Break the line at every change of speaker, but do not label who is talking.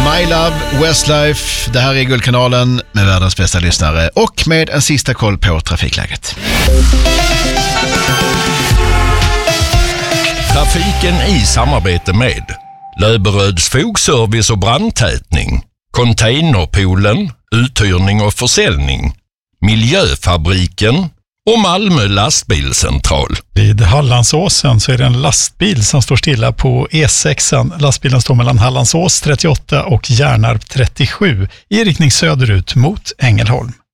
My Love, Westlife. Det här är Guldkanalen med världens bästa lyssnare och med en sista koll på trafikläget.
Trafiken i samarbete med Löberöds fogservice och brandtätning, Containerpoolen, uthyrning och försäljning, Miljöfabriken och Malmö lastbilscentral.
Vid Hallandsåsen så är det en lastbil som står stilla på E6. Lastbilen står mellan Hallandsås 38 och Hjärnarp 37 i riktning söderut mot Ängelholm.